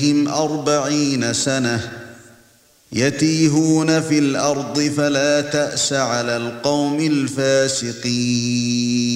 عليهم 40 سنة يتيهون في الأرض فلا تأس على القوم الفاسقين